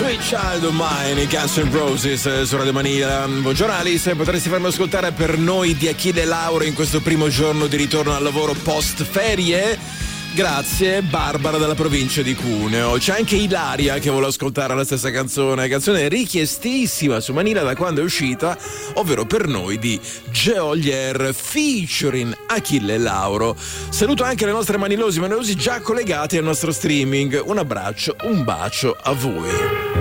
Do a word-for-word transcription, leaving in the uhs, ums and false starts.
Sweet Child of Mine, i Guns N' Roses su Radio Mania. Buongiorno Alice, potresti farmi ascoltare per noi di Achille Lauro in questo primo giorno di ritorno al lavoro post ferie? Grazie, Barbara dalla provincia di Cuneo. C'è anche Ilaria che vuole ascoltare la stessa canzone, canzone richiestissima su Manila da quando è uscita, ovvero Per noi di Geolier featuring Achille Lauro. Saluto anche le nostre manilosi manilosi già collegati al nostro streaming. Un abbraccio, un bacio a voi.